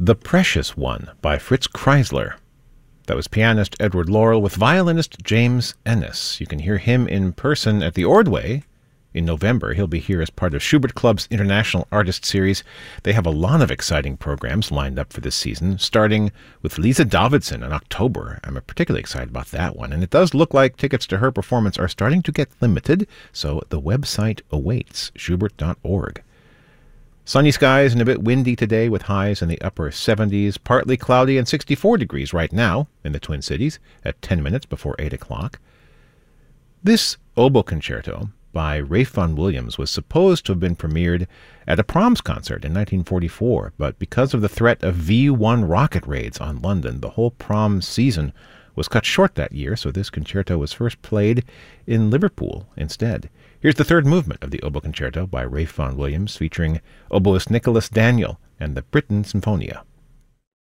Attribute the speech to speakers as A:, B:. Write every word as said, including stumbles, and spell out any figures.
A: The Precious One by Fritz Kreisler. That was pianist Edward Laurel with violinist James Ennis. You can hear him in person at the Ordway in November. He'll be here as part of Schubert Club's International Artist Series. They have a lot of exciting programs lined up for this season, starting with Lisa Davidson in October. I'm particularly excited about that one. And it does look like tickets to her performance are starting to get limited, so the website awaits, schubert dot org. Sunny skies and a bit windy today with highs in the upper seventies, partly cloudy and sixty-four degrees right now in the Twin Cities at ten minutes before eight o'clock. This oboe concerto by Ralph Vaughan Williams was supposed to have been premiered at a Proms concert in nineteen forty-four, but because of the threat of V one rocket raids on London, the whole Proms season was cut short that year, so this concerto was first played in Liverpool instead. Here's the third movement of the oboe concerto by Ralph Vaughan Williams, featuring oboist Nicholas Daniel and the Britten Sinfonia.